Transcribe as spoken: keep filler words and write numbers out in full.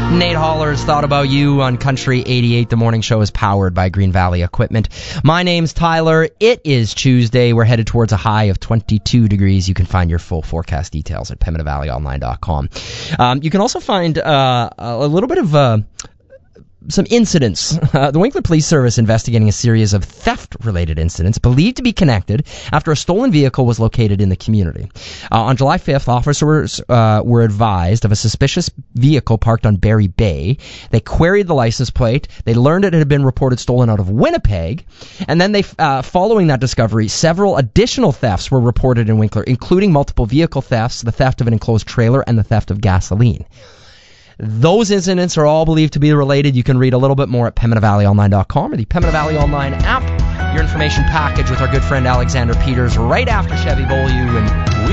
Nate Holler's Thought About You on Country eighty-eight. The morning show is powered by Green Valley Equipment. My name's Tyler. It is Tuesday. We're headed towards a high of twenty-two degrees. You can find your full forecast details at pembina valley online dot com. Um, you can also find uh, a little bit of... Uh, Some incidents. Uh, the Winkler Police Service investigating a series of theft-related incidents believed to be connected after a stolen vehicle was located in the community. Uh, on July fifth, officers uh, were advised of a suspicious vehicle parked on Berry Bay. They queried the license plate. They learned it had been reported stolen out of Winnipeg. And then, they, uh, following that discovery, several additional thefts were reported in Winkler, including multiple vehicle thefts, the theft of an enclosed trailer, and the theft of gasoline. Those incidents are all believed to be related. You can read a little bit more at pembina valley online dot com or the Pembina Valley Online app. Your information package with our good friend Alexander Peters right after Chevy Beaulieu and